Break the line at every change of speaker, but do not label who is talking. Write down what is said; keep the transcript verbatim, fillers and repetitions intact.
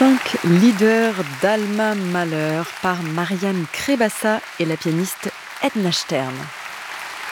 Cinq leaders d'Alma Mahler par Marianne Crébassa et la pianiste Edna Stern.